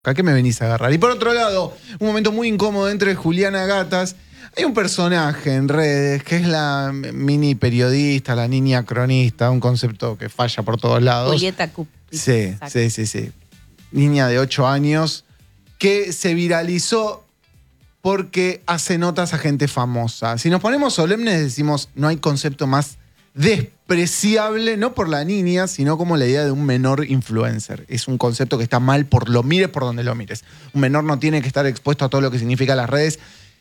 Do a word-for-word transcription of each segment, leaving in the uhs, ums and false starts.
¿A qué me venís a agarrar? Y por otro lado, un momento muy incómodo entre Juliana Gatas. Hay un personaje en redes que es la mini periodista, la niña cronista, un concepto que falla por todos lados. Julieta Cup. Sí, sí, sí, sí. Niña de ocho años que se viralizó porque hace notas a gente famosa. Si nos ponemos solemnes decimos, no hay concepto más despreciable, no por la niña, sino como la idea de un menor influencer. Es un concepto que está mal por lo mires por donde lo mires. Un menor no tiene que estar expuesto a todo lo que significa las redes.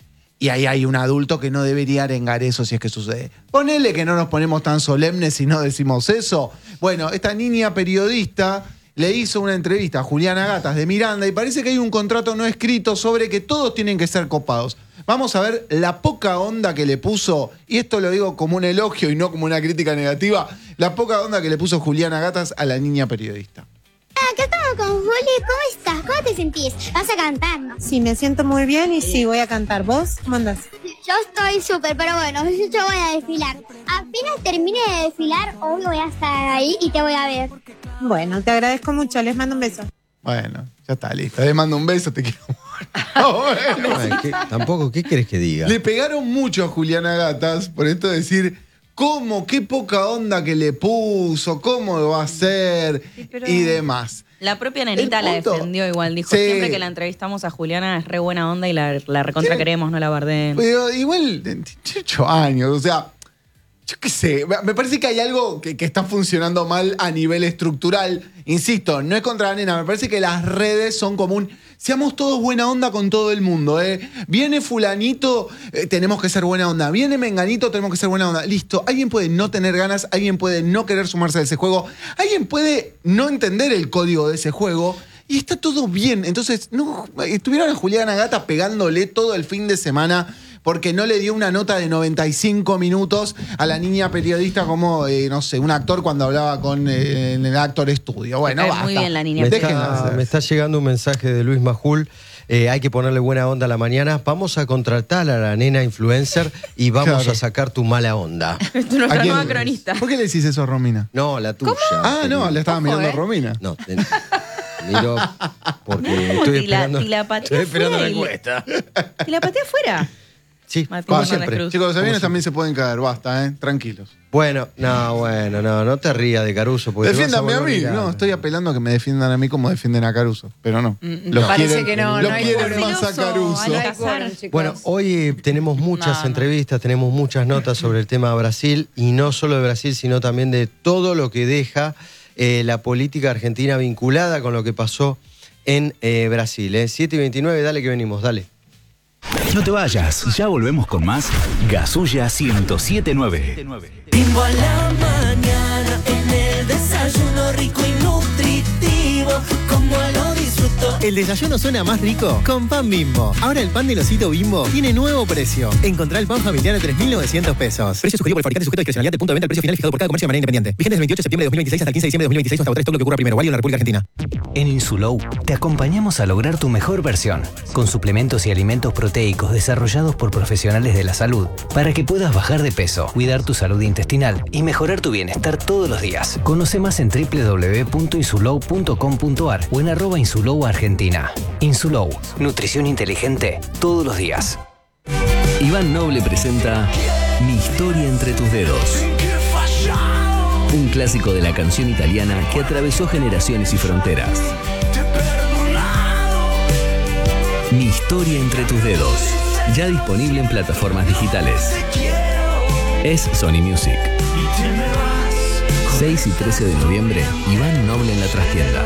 Y ahí hay un adulto que no debería arengar eso si es que sucede. Ponele que no nos ponemos tan solemnes si no decimos eso. Bueno, esta niña periodista le hizo una entrevista a Juliana Gatas de Miranda y parece que hay un contrato no escrito sobre que todos tienen que ser copados. Vamos a ver la poca onda que le puso, y esto lo digo como un elogio y no como una crítica negativa, la poca onda que le puso Juliana Gatas a la niña periodista. Acá estamos con Juli. ¿Cómo estás? ¿Cómo te sentís? Vas a cantar, ¿no? Sí, me siento muy bien y sí, voy a cantar. ¿Vos cómo andás? Yo estoy súper, pero bueno, yo voy a desfilar. Apenas termine de desfilar, hoy voy a estar ahí y te voy a ver. Bueno, te agradezco mucho. Les mando un beso. Bueno, ya está, listo. Le mando un beso, te quiero. No, bueno. Ay, ¿qué? Tampoco, ¿qué querés que diga? Le pegaron mucho a Juliana Gatas por esto de decir, ¿cómo? ¿Qué poca onda que le puso? ¿Cómo lo va a hacer? Sí, pero y demás. La propia nenita la punto, defendió igual. Dijo, sí. Siempre que la entrevistamos a Juliana es re buena onda y la, la recontra queremos, no la bardeen. Pero igual, ocho años, o sea, yo qué sé, me parece que hay algo que, que está funcionando mal a nivel estructural. Insisto, no es contra la nena, me parece que las redes son como un... Seamos todos buena onda con todo el mundo, ¿eh? Viene fulanito, eh, tenemos que ser buena onda. Viene menganito, tenemos que ser buena onda. Listo, alguien puede no tener ganas, alguien puede no querer sumarse a ese juego, alguien puede no entender el código de ese juego y está todo bien. Entonces, no, estuvieron a Juliana Gatas pegándole todo el fin de semana porque no le dio una nota de noventa y cinco minutos a la niña periodista como, eh, no sé, un actor cuando hablaba con eh, en el Actor Studio. Bueno, basta. Muy bien la niña. Me periodista. está, me está llegando un mensaje de Luis Majul. Eh, hay que ponerle buena onda a la mañana. Vamos a contratar a la nena influencer y vamos Claro. a sacar tu mala onda. Es nuestra ¿A quién? nueva cronista. ¿Por qué le decís eso a Romina? No, la tuya. Ah, no, le estaba Ojo, mirando eh. a Romina. No, te, miro porque ¿Cómo estoy te la- esperando, te la pateé estoy esperando la afuera y- encuesta. Y la pateé afuera. Sí, Martín como Va, Fernández siempre. Cruz. Chicos, los aviones Como también se pueden caer, basta, ¿eh? Tranquilos. Bueno, no, bueno, no, no te rías de Caruso. porque te vas Defiéndanme a volver mí. viral. No, estoy apelando a que me defiendan a mí como defienden a Caruso. Pero no. Mm, Los parece quieren, que no, los no hay quieren quórum. más a Caruso. Hay que Ay, bueno, hacer. chicos. Bueno, hoy tenemos muchas No, no. entrevistas, tenemos muchas notas sobre el tema de Brasil, y no solo de Brasil, sino también de todo lo que deja eh, la política argentina vinculada con lo que pasó en eh, Brasil. ¿eh? siete y veintinueve, dale que venimos, dale. No te vayas, ya volvemos con más Gasulla ciento siete nueve. Bimbo a la mañana, en el desayuno rico y nutritivo, como lo disfruto. El desayuno suena más rico con pan Bimbo. Ahora el pan del osito Bimbo tiene nuevo precio. Encontrá el pan familiar a tres mil novecientos pesos. Precio sugerido por el fabricante sujeto a discrecionalidad del punto de venta. El precio final fijado por cada comercio de manera independiente. Vigente desde el veintiocho de septiembre de dos mil veintiséis hasta el quince de diciembre de dos mil veintiséis hasta agotar stock lo que ocurra primero. Válido en la República Argentina. En Insulow te acompañamos a lograr tu mejor versión, con suplementos y alimentos proteicos desarrollados por profesionales de la salud, para que puedas bajar de peso, cuidar tu salud intestinal y mejorar tu bienestar todos los días. Conoce más en doble u doble u doble u punto insulow punto com punto a r o en arroba Insulow Argentina. Insulow, nutrición inteligente todos los días. Iván Noble presenta Mi historia entre tus dedos. Un clásico de la canción italiana que atravesó generaciones y fronteras. Mi historia entre tus dedos. Ya disponible en plataformas digitales. Es Sony Music. seis y trece de noviembre, Iván Noble en la trastienda.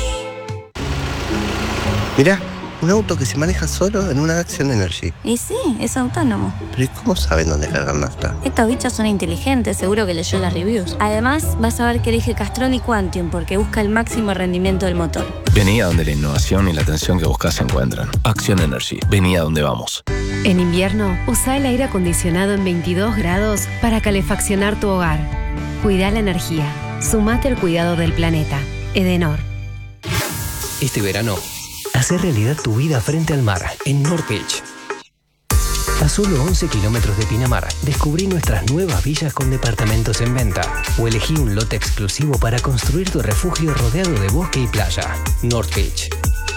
Mirá, un auto que se maneja solo en una Action Energy. Y sí, es autónomo. Pero ¿y cómo saben dónde cargar nafta? Estos bichos son inteligentes, seguro que leyó las reviews. Además, vas a ver que elige Castrol y Quantium porque busca el máximo rendimiento del motor. Vení a donde la innovación y la atención que buscas se encuentran. Action Energy, vení a donde vamos. En invierno, usa el aire acondicionado en veintidós grados para calefaccionar tu hogar. Cuida la energía. Sumate al cuidado del planeta. Edenor. Este verano, hacer realidad tu vida frente al mar en North Beach. A solo once kilómetros de Pinamar, descubrí nuestras nuevas villas con departamentos en venta. O elegí un lote exclusivo para construir tu refugio rodeado de bosque y playa. North Beach.